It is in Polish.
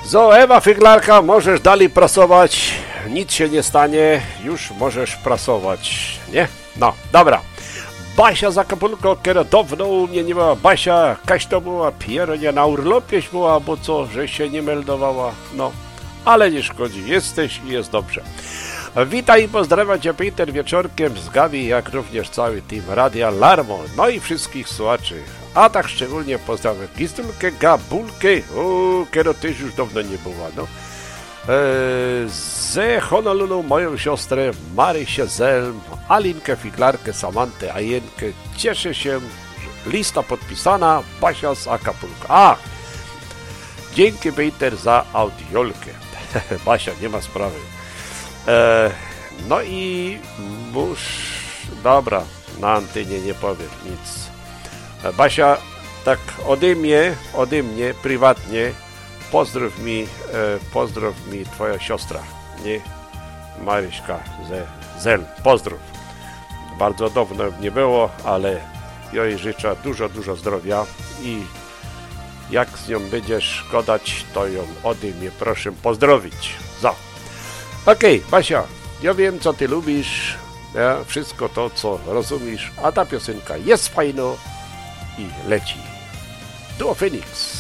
So, Ewa Figlarka, możesz dalej prasować, nic się nie stanie, już możesz prasować, nie? No, dobra. Basia z Acapulco, kiedy dawno u mnie nie była. Basia, jakaś to była piernie na urlopie była, bo co, że się nie meldowała, no. Ale nie szkodzi, jesteś i jest dobrze. Witaj i pozdrawiam Cię Peter wieczorkiem z Gabi, jak również cały team Radia Larmo, no i wszystkich słuchaczy. A tak szczególnie pozdrawiam Gistulkę, Gabulkę, kiedy też już dawno nie była, no. Ze Honolulu moją siostrę Marysię Zelm, Alinkę Figlarkę, Samantę Ajenkę. Cieszę się, że lista podpisana, Basia z Acapulco. A, dzięki Peter za audiolkę. Basia, nie ma sprawy. No i dobra, na antenie nie powiem nic. Basia, tak ode mnie prywatnie, pozdrów mi twoja siostra, nie? Maryśka Zel, pozdrów. Bardzo dawno nie było, ale jej życzę dużo zdrowia i jak z nią będziesz gadać, to ją ode mnie proszę pozdrowić. Okej, Basia, ja wiem, co ty lubisz, ja, wszystko to, co rozumiesz, a ta piosenka jest fajna i leci. Duo Phoenix.